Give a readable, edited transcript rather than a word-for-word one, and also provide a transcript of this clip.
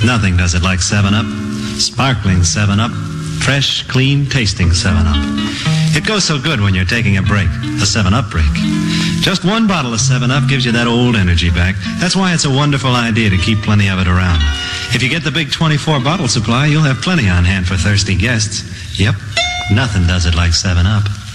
Nothing does it like 7-Up. Sparkling 7-Up. Fresh, clean, tasting 7-Up. It goes so good when you're taking a break, a 7-Up break. Just one bottle of 7-Up gives you that old energy back. That's why it's a wonderful idea to keep plenty of it around. If you get the big 24-bottle supply, you'll have plenty on hand for thirsty guests. Yep, nothing does it like 7-Up.